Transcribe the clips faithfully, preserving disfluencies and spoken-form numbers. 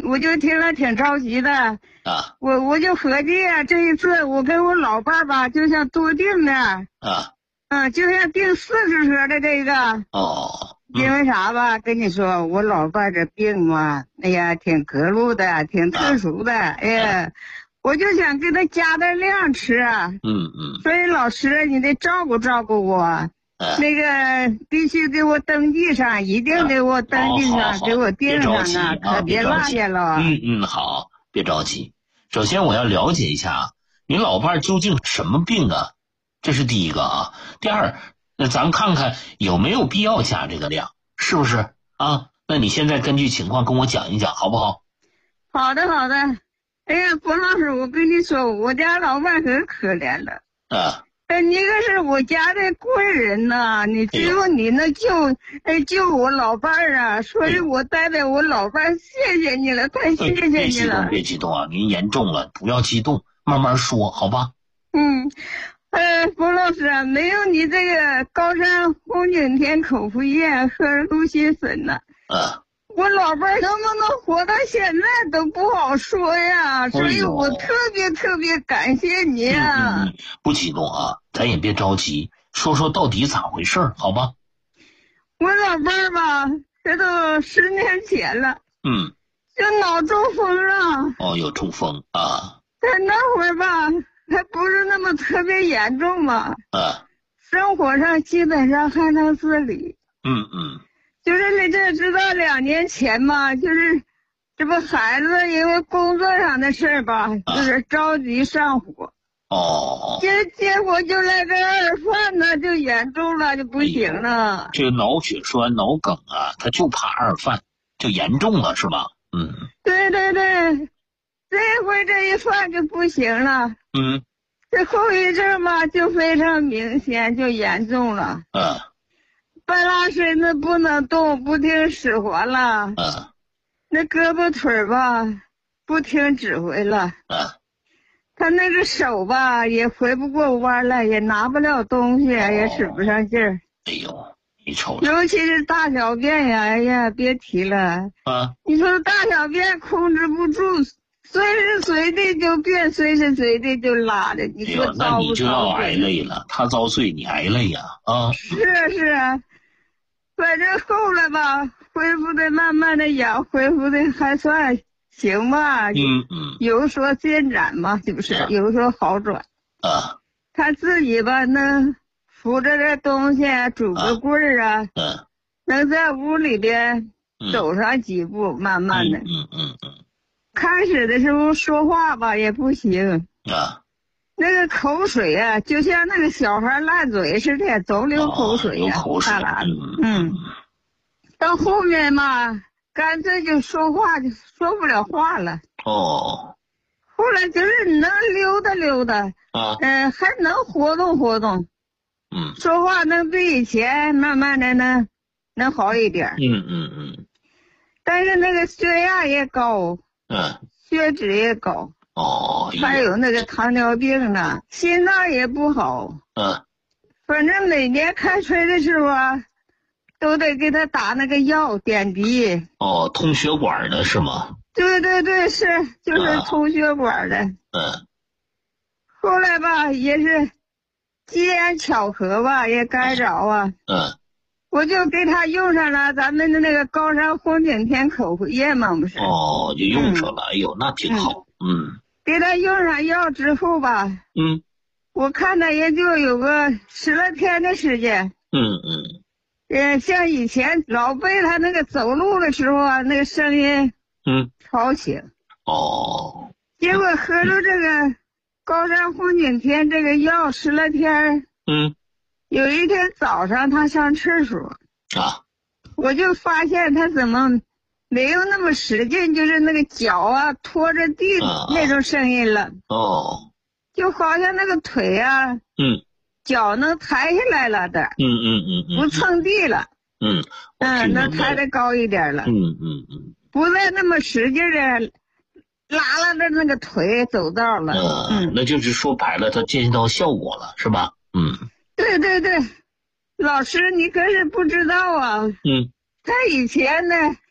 我就听了挺着急的啊。 我我就合计啊，这一次我跟我老伴儿吧，就像多订的啊。 嗯，就像订四十盒的这个。 哦。 嗯、因为啥吧？跟你说，我老伴儿这病嘛，哎呀，挺格路的，挺特殊的，啊、哎呀。啊我就想给他加点量吃啊， 嗯嗯， 所以老师你得照顾照顾我，啊、那个必须给我登记上，一定给我登记上，啊、给我订上啊，可别落下了。 嗯嗯，好，别着急。首先我要了解一下，你老伴究竟什么病啊？这是第一个啊。第二，那咱们看看有没有必要加这个量，是不是啊？那你现在根据情况跟我讲一讲，好不好？ 好的，好的。哎呀，冯老师，我跟你说，我家老伴可可怜了。 啊， 哎，你可是我家的贵人呐、啊！你只有你能救，哎，救我老伴儿啊！所以我代表我老伴儿谢谢你了，太谢谢你了。 别激动，别激动啊！您严重了，不要激动，慢慢说，好吧？ 嗯，呃，冯老师啊，没有你这个高山红景天口服液和鹿心粉呢。 啊。 我老伴儿能不能活到现在都不好说呀，所以我特别特别感谢你啊！ 嗯嗯嗯，不激动啊，咱也别着急，说说到底咋回事好吧？ 我老伴儿吧，这都十年前了， 嗯， 就脑中风了。 哦，有中风啊？ 在那会儿吧，还不是那么特别严重嘛。 啊， 生活上基本上还能自理。 嗯嗯。 就是你这知道两年前嘛，就是这不孩子因为工作上的事儿吧，啊、就是着急上火。 哦。 结结果就来个二犯呢，就严重了，就不行了。 哎、这个脑血栓、脑梗啊，他就怕二犯，就严重了是吧？嗯。 对对对，这回这一犯就不行了。 嗯。 这后遗症嘛，就非常明显，就严重了。 嗯。 半拉身子不能动，不听使唤了。 嗯。 那胳膊腿吧，不听指挥了。 嗯。 他那个手吧，也回不过弯来，也拿不了东西，哦、也使不上劲儿。 哎呦，你瞅瞅。尤其是大小便呀，哎呀，别提了。 啊。 你说大小便控制不住，随时随地就便，随时随地就拉的。你说那你就要挨累了，他遭罪，你挨累呀啊！ 是啊是啊。反正后来吧，恢复的慢慢的养，恢复的还算行吧。 嗯嗯， 有所进展嘛，是不是？啊、有所好转。 啊， 他自己吧，能扶着这东西，拄个棍儿啊， 嗯、啊，啊、 能在屋里边走上几步，嗯、慢慢的。 嗯嗯嗯嗯。 开始的时候说话吧也不行啊。 那个口水啊，就像那个小孩烂嘴似的，总流口水呀、啊， 流口水。 嗯嗯。到后面嘛，干脆就说话就说不了话了。 哦。 后来就是能溜达溜达， 啊， 嗯、呃，还能活动活动。 嗯。 说话能比以前慢慢的能能好一点。 嗯嗯嗯。 但是那个血压也高， 嗯， 血脂也高。 哦， 还有那个糖尿病呢，心脏也不好。 嗯， 反正每年开春的时候啊，都得给他打那个药点滴。 哦，通血管的是吗？ 对对对，是就是通血管的。 嗯。嗯后来吧，也是机缘巧合吧，也该着啊。 嗯。 我就给他用上了咱们的那个高山红景天口服液嘛，不是？ 哦，就用上了。嗯、哎呦，那挺好。嗯。嗯给他用上药之后吧， 嗯， 我看他也就有个十来天的时间。 嗯嗯， 呃，像以前老被他那个走路的时候啊，那个声音嗯吵醒。 哦。 结果喝着这个高山红景天这个药十来天， 嗯， 有一天早上他上厕所啊， 我就发现他怎么没有那么使劲，就是那个脚啊拖着地那种声音了。 哦， 就好像那个腿啊， 嗯， 脚能抬起来了的。 嗯嗯嗯嗯， 不蹭地了。 嗯嗯，能抬得高一点了。 嗯嗯嗯， 不再那么使劲的拉拉着那个腿走道了。 嗯嗯，那就是说白了，它见到效果了，是吧？嗯， 对对对，老师你可是不知道啊。 嗯， 他以前呢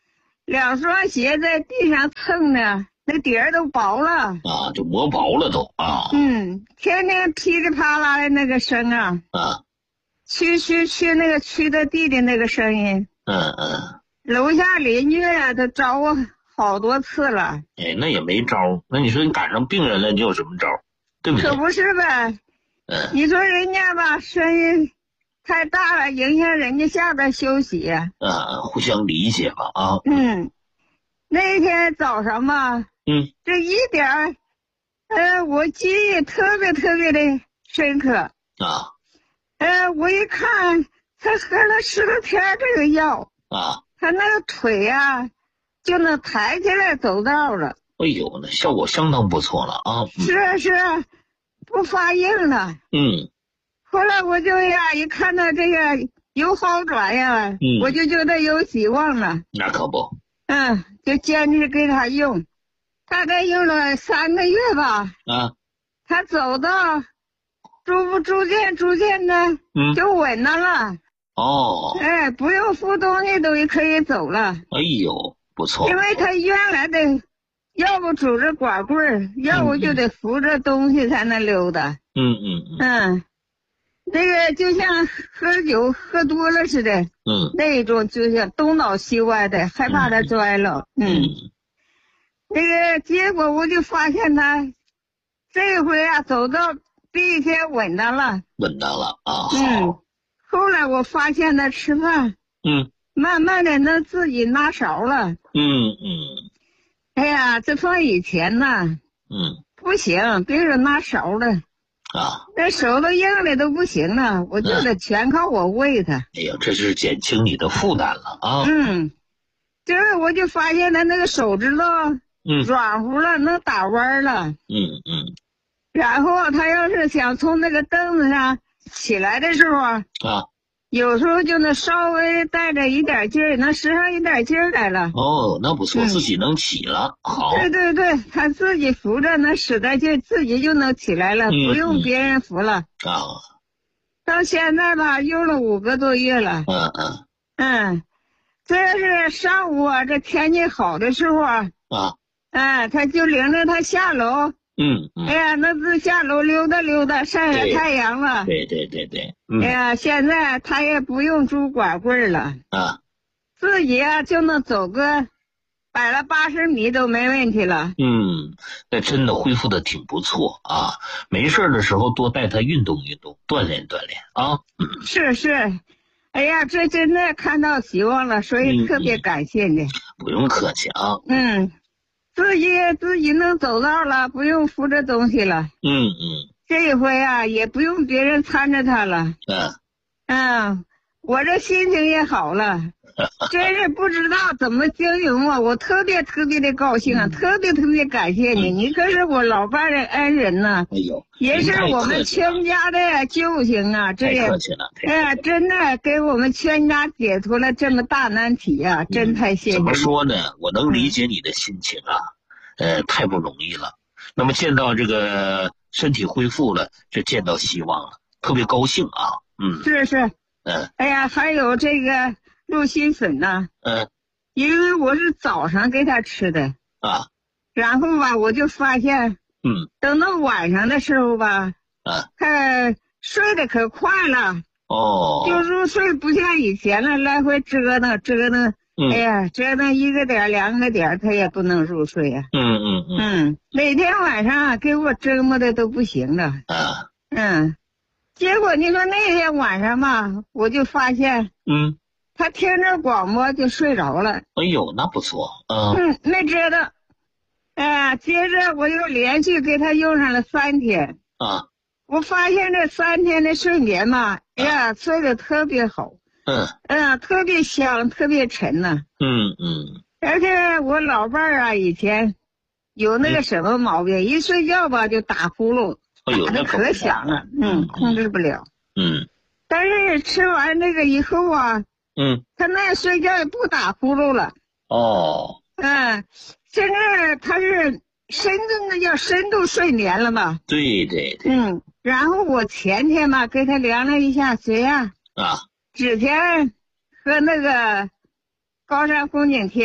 两双鞋在地上蹭呢，那底儿都薄了啊，就磨薄了都啊。 嗯，天天噼里啪啦的那个声啊， 啊， 驱驱驱那个驱的地的那个声音。 嗯嗯。 楼下邻居啊，都找我好多次了。 哎，那也没招。那你说你赶上病人了，你有什么招？对不对？ 可不是呗。 嗯。 你说人家吧，声音太大了，影响人家下边休息呀。 啊，互相理解吧啊。 嗯，那天早上吧， 嗯， 这一点儿，呃，我记忆特别特别的深刻。 啊。 呃，我一看他喝了十多天这个药啊， 他那个腿呀、啊，就能抬起来走道了。 哎呦，那效果相当不错了啊！ 嗯、是啊是啊，不发硬了。 嗯。 后来我就呀，一看到这个有好转呀， 嗯， 我就觉得有希望了。 那可不。 嗯，就坚持给他用，大概用了三个月吧。 啊。 他走到逐步逐渐逐渐的， 嗯， 就稳当了。 哦。 哎，不用扶东西都可以走了。 哎呦，不错。 因为他原来的，要不拄着拐棍儿，要不就得扶着东西才能溜达。 嗯嗯嗯。 嗯，那个就像喝酒喝多了似的。 嗯。 那种就像东倒西歪的，害怕他摔了。嗯。嗯，那个结果我就发现他这回啊走到比以前稳当了。 稳当了啊。 嗯。后来我发现他吃饭， 嗯， 慢慢的能自己拿勺了。 嗯嗯。 哎呀，这放以前呢， 嗯， 不行，别说拿勺了， 啊， 那手都硬的都不行了，我就得全靠我喂他。 哎呦，这是减轻你的负担了啊。 嗯，就是我就发现他那个手指头，嗯，软乎了，能打弯了。 嗯嗯。 然后他要是想从那个凳子上起来的时候啊，有时候就能稍微带着一点劲儿，能使上一点劲儿来了。 哦，那不错，嗯、自己能起了。好。 对对对，他自己扶着，能使点劲，自己就能起来了，嗯、不用别人扶了。 啊。 到现在吧，用了五个多月了。 嗯嗯。 嗯，这是上午啊，这天气好的时候啊。 啊。 哎，他就领着他下楼。 嗯嗯。 哎呀，那是下楼溜达溜达，晒晒太阳了。 对对对对。嗯、 哎呀，现在他也不用拄拐棍了。 啊。 自己啊就能走个百了八十米都没问题了。 嗯，那真的恢复的挺不错啊。没事的时候多带他运动运动，锻炼锻炼啊。 嗯、是是，哎呀，这真的看到希望了，所以特别感谢你。嗯、 不用客气啊。 嗯。自己自己能走道了，不用扶着东西了。 嗯嗯。 这一回啊，也不用别人搀着他了。 嗯。 嗯，我这心情也好了，真是不知道怎么经营啊！我特别特别的高兴啊，嗯、特别特别感谢你，嗯、你可是我老伴的恩人呐、啊。 哎呦， 也是我们全家的救星啊！这也，哎呀，真的给我们全家解脱了这么大难题啊！嗯、真太谢谢你。 怎么说呢？我能理解你的心情啊，嗯、呃，太不容易了。那么见到这个身体恢复了，就见到希望了，特别高兴啊！嗯， 是是， 嗯， 哎呀，还有这个鹿心粉呢， 嗯， 因为我是早上给他吃的啊， 然后吧，我就发现。 嗯， 等到晚上的时候吧， 啊， 他睡得可快了， 哦， 就入睡不像以前了，来回折腾折腾，嗯、哎呀，折腾一个点两个点，他也不能入睡呀、啊。 嗯嗯嗯， 嗯，每天晚上给我折磨的都不行了。 啊， 嗯，结果你说那天晚上嘛，我就发现， 嗯， 他听着广播就睡着了。 哎呦，那不错，嗯， 嗯，没折腾。哎呀，接着我又连续给他用上了三天啊！ 我发现这三天的睡眠嘛，哎呀，啊、睡得特别好， 嗯嗯，特别香，特别沉呐、啊， 嗯嗯。 而且我老伴儿啊，以前有那个什么毛病，嗯、一睡觉吧就打呼噜， 哎呦， 打得可响了，嗯，控制不了， 嗯。 但是吃完这个以后啊， 嗯， 他那睡觉也不打呼噜了， 哦， 嗯。现在他是深度那叫深度睡眠了嘛？ 对对对。 嗯，然后我前天嘛给他量了一下血压啊， 之前和那个高山风景天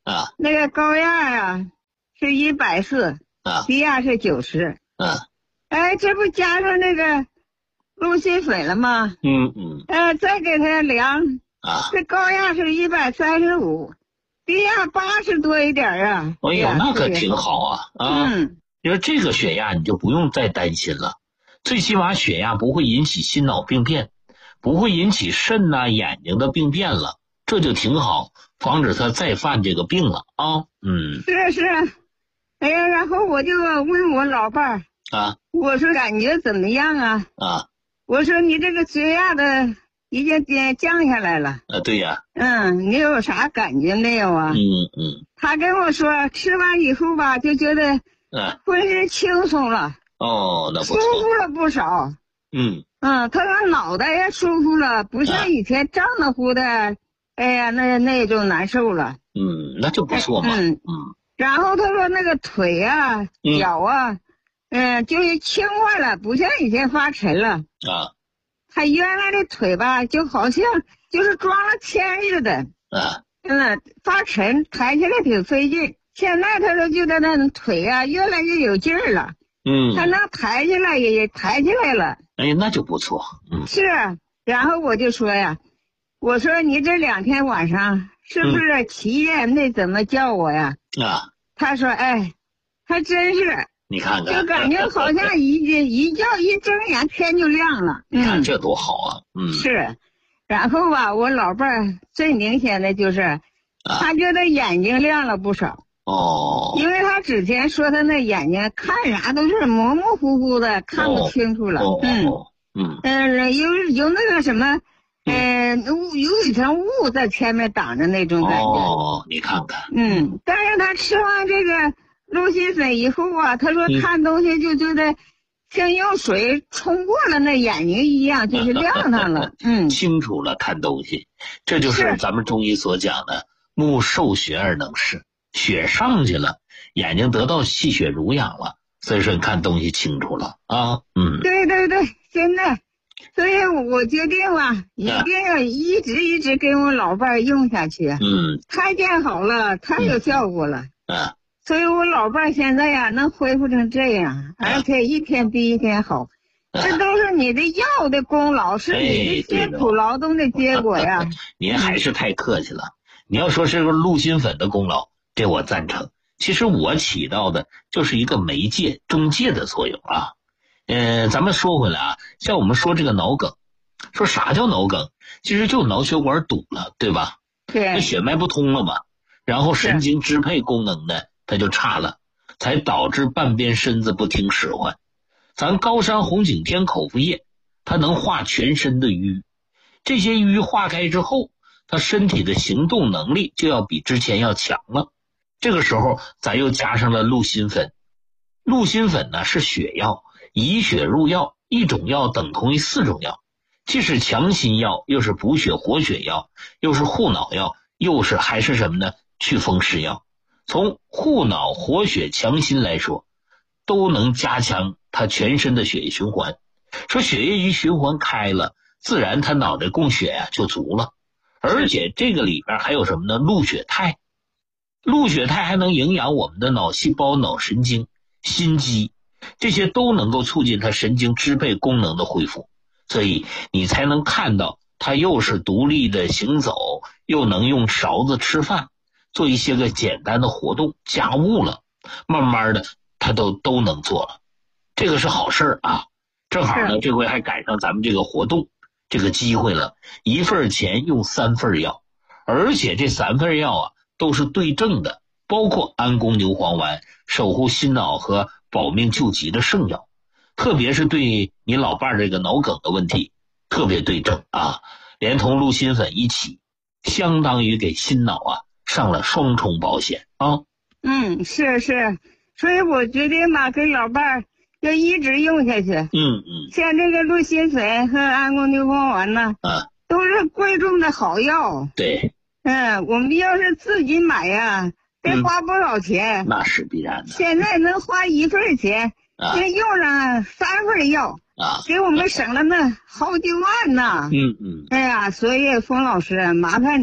啊， 那个高压呀是一百四， 啊， 低压是九十。 嗯， 哎，这不加上那个鹿心粉了吗？ 嗯嗯， 呃，再给它量， 啊， 这高压是一百三十五，低压八十多一点啊。 哎呦，那可挺好啊啊！ 嗯， 你说这个血压你就不用再担心了，最起码血压不会引起心脑病变，不会引起肾呐、眼睛的病变了，这就挺好，防止他再犯这个病了啊。嗯， 是是。哎呀，然后我就问我老伴儿啊， 我说感觉怎么样啊？ 啊， 我说你这个血压的已经降降下来了。 啊，对呀， 嗯，你有啥感觉没有啊？ 嗯嗯， 他跟我说吃完以后吧，就觉得啊， 浑身轻松了， 哦，那不舒错， 服了不少。 嗯嗯，他说脑袋也舒服了，不像以前胀得乎的，哎呀，那那种难受了。 嗯，那就不错嘛。 嗯嗯， 然后他说那个腿啊、 嗯脚啊，嗯、就是轻快了，不像以前发沉了。 啊他原来的腿吧，就好像就是装了铅似的， 啊， 嗯，发沉，抬起来挺费劲。现在他说觉得那腿啊越来越有劲儿了， 嗯， 他能抬起来也也抬起来了。 哎，那就不错。嗯， 是，然后我就说呀，我说你这两天晚上是不是起夜没怎么叫我呀？ 啊， 他说，哎，还真是， 你看看， 就感觉好像一一觉一睁眼天就亮了。 你看嗯， 这多好啊。嗯， 是，然后吧，我老伴儿最明显的就是， 啊他觉得眼睛亮了不少。 哦， 因为他之前说他那眼睛看啥都是模模糊糊的，看不清楚了。 哦嗯哦，嗯嗯，有有那个什么，呃，雾有一层雾在前面挡着那种感觉。 哦，你看看， 嗯，但是他吃完这个鹿心粉以后啊，他说嗯看东西就觉得像用水冲过了那眼睛一样，就是亮堂了。嗯， 清楚了看东西，这就是是咱们中医所讲的目受血而能视，血上去了，眼睛得到气血濡养了，所以说你看东西清楚了啊。嗯， 对对对，现在，所以我决定了，一定要一直一直跟我老伴儿用下去。 嗯太见好了，太有效果了。 啊， 所以我老伴儿现在呀能恢复成这样，而且一天比一天好。这都是你的药的功劳，是你的辛苦劳动的结果呀。 您还是太客气了。你要说是个鹿心粉的功劳，这我赞成。其实我起到的就是一个媒介、中介的作用啊。嗯，咱们说回来啊，像我们说这个脑梗，说啥叫脑梗？其实就脑血管堵了，对吧？那对， 血脉不通了嘛，然后神经支配功能呢，它就差了，才导致半边身子不听使唤。咱高山红景天口服液，它能化全身的瘀，这些瘀化开之后，他身体的行动能力就要比之前要强了。这个时候咱又加上了鹿心粉。鹿心粉呢是血药，以血入药，一种药等同于四种药，既是强心药，又是补血活血药，又是护脑药，又是还是什么呢？祛风湿药。从护脑活血强心来说，都能加强他全身的血液循环。说血液一循环开了，自然他脑袋供血呀、啊、就足了。而且这个里边还有什么呢？鹿血肽。鹿血肽还能营养我们的脑细胞、脑神经、心肌，这些都能够促进它神经支配功能的恢复。所以你才能看到它又是独立的行走，又能用勺子吃饭，做一些个简单的活动，家务了，慢慢的它都都能做了。这个是好事啊！正好呢，这回还赶上咱们这个活动这个机会了，一份钱用三份药，而且这三份药啊都是对症的，包括安宫牛黄丸、守护心脑和保命救急的圣药，特别是对你老伴这个脑梗的问题特别对症啊，连同鹿心粉一起，相当于给心脑啊上了双重保险啊。 嗯，是是，所以我决定吧，跟老伴儿要一直用下去。 嗯嗯， 像这个鹿心粉和安宫牛黄丸呢， 啊， 都是贵重的好药。 对， 嗯，我们要是自己买呀，得花不少钱。 嗯、那是必然的。 现在能花一份钱， 啊， 能用上三份药啊， 给我们省了那好几万呢。 嗯嗯， 哎呀，所以冯老师，麻烦你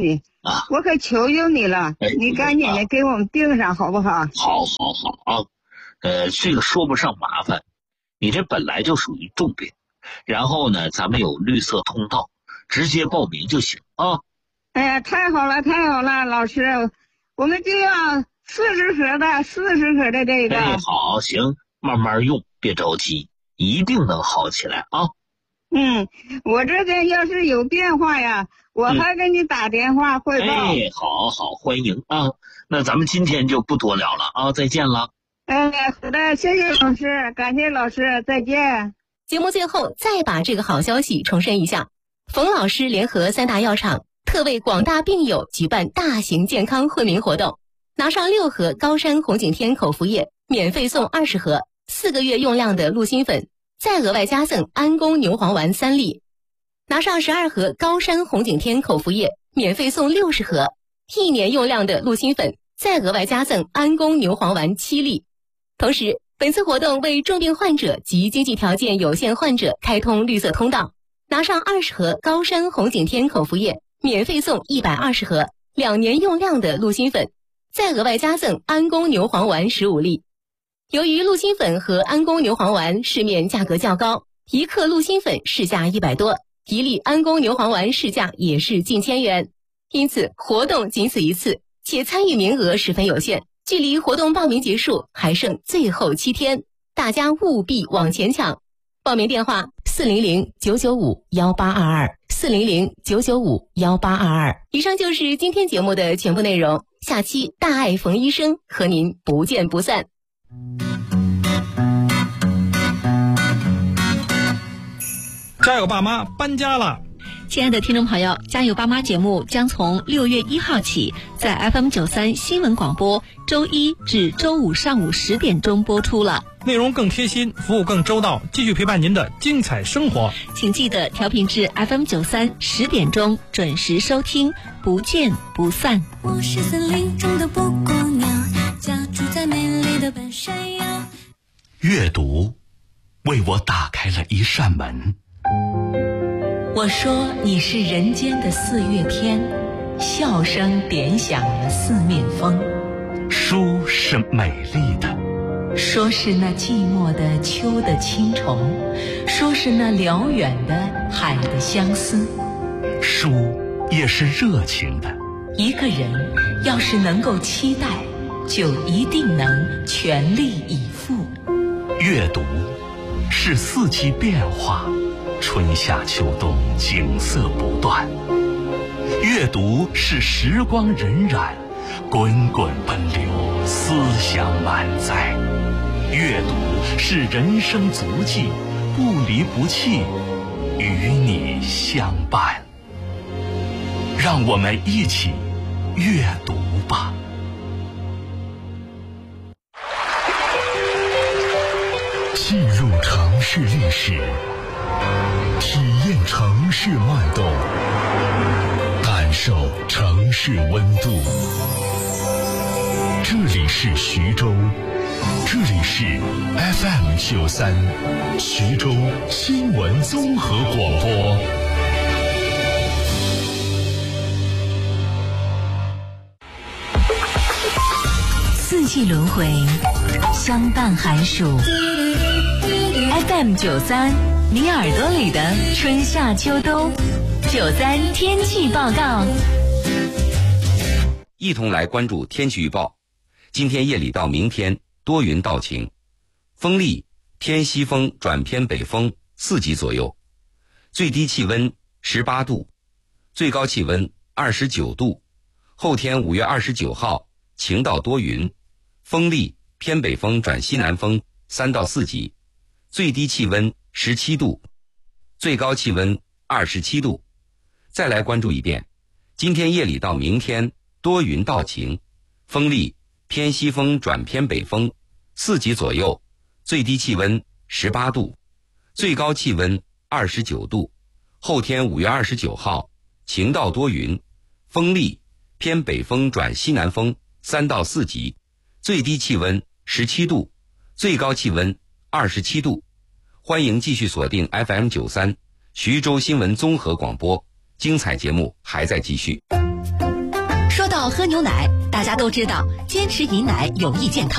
啊， 我可求求你了， 哎、 你赶紧的给我们订上好不好？ 好好好啊，呃，这个说不上麻烦，你这本来就属于重病，然后呢，咱们有绿色通道，直接报名就行啊。 哎呀，太好了，太好了，老师，我们就要四十盒的，四十盒的这个。 哎，好，行，慢慢用，别着急，一定能好起来啊。 嗯，我这边要是有变化呀，我还给你打电话汇报。 嗯、哎，好好，欢迎啊。那咱们今天就不多聊了啊，再见了。 哎，好的，谢谢老师，感谢老师，再见。 节目最后再把这个好消息重申一下，冯老师联合三大药厂特为广大病友举办大型健康惠民活动，拿上六盒高山红景天口服液，免费送二十盒，四个月用量的鹿心粉，再额外加赠安宫牛黄丸三粒；拿上十二盒高山红景天口服液，免费送六十盒，一年用量的鹿心粉，再额外加赠安宫牛黄丸七粒。同时，本次活动为重病患者及经济条件有限患者开通绿色通道，拿上二十盒高山红景天口服液，免费送一百二十盒，两年用量的鹿心粉，再额外加赠安宫牛黄丸十五粒。由于鹿心粉和安宫牛黄丸市面价格较高，一克鹿心粉市价一百多，一粒安宫牛黄丸市价也是近千元，因此活动仅此一次，且参与名额十分有限，距离活动报名结束还剩最后七天，大家务必往前抢。报名电话四零零九九五幺八二二，四零零九九五幺八二二。以上就是今天节目的全部内容，下期大爱冯医生和您不见不散。 家有爸妈搬家了。 亲爱的听众朋友，家有爸妈节目将从六月一号起在 F M 九三 新闻广播周一至周五上午十点钟播出了， 内容更贴心，服务更周到，继续陪伴您的精彩生活。 请记得调频至 F M 九三十点钟准时收听，不见不散。 我是森林中的布谷鸟，家住在美丽的半山腰。 阅读为我打开了一扇门。 我说你是人间的四月天，笑声点响了四面风。 书是美丽的， 说是那寂寞的秋的青虫，说是那辽远的海的相思。 书也是热情的， 一个人要是能够期待，就一定能全力以赴。 阅读是四季变化，春夏秋冬景色不断。阅读是时光荏苒，滚滚奔流，思想满载。阅读是人生足迹，不离不弃，与你相伴。让我们一起阅读吧。进入城市历史，体验城市脉动，感受城市温度。这里是徐州，这里是 F M 九三，徐州新闻综合广播。 四季轮回，相伴寒暑。F M 九三，你耳朵里的春夏秋冬。九三天气报告。 一同来关注天气预报。今天夜里到明天多云到晴，风力偏西风转偏北风四级左右，最低气温十八度，最高气温二十九度。后天五月二十九号晴到多云，风力偏北风转西南风三到四级，最低气温十七度，最高气温二十七度。再来关注一遍，今天夜里到明天多云到晴，风力偏西风转偏北风四级左右，最低气温十八度，最高气温二十九度。后天五月二十九号晴到多云，风力偏北风转西南风三到四级，最低气温十七度，最高气温二十七度。欢迎继续锁定 F M 九三徐州新闻综合广播，精彩节目还在继续。 到喝牛奶，大家都知道坚持饮奶有益健康。